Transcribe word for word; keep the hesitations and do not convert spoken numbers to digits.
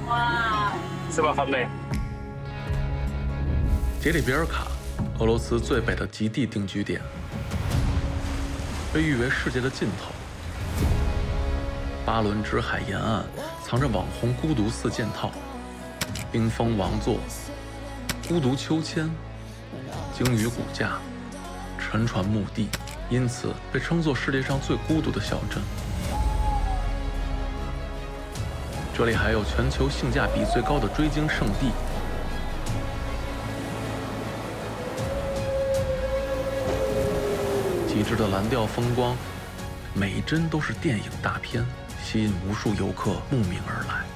哇，是吧？很美。 杰里别尔卡，俄罗斯最北的极地定居点，被誉为世界的尽头。巴伦支海沿岸藏着网红孤独四件套、冰封王座、孤独秋千、鲸鱼骨架、沉船墓地，因此被称作世界上最孤独的小镇。这里还有全球性价比最高的追鲸圣地。极致的蓝调风光，每一帧都是电影大片，吸引无数游客慕名而来。